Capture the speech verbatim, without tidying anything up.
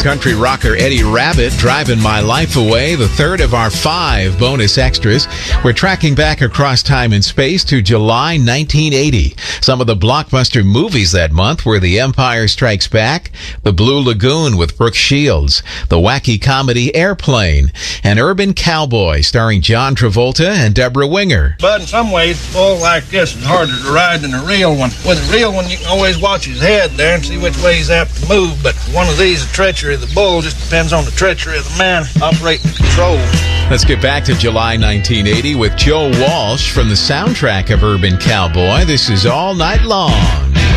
country rocker Eddie Rabbitt, Driving My Life Away, the third of our five bonus extras. We're tracking back across time and space to July nineteen eighty. Some of the blockbuster movies that month were The Empire Strikes Back, The Blue Lagoon with Brooke Shields, the wacky comedy Airplane, and Urban Cowboy starring John Travolta and Deborah Winger. But in some ways, a bull like this is harder to ride than a real one. With a real one, you can always watch his head there and see which way he's apt to move. But one of these, the treachery of the bull just depends on the treachery of the man operating the controls. Let's get back to July nineteen eighty with Joe Walsh from the soundtrack of Urban Cowboy. This is All Night Long.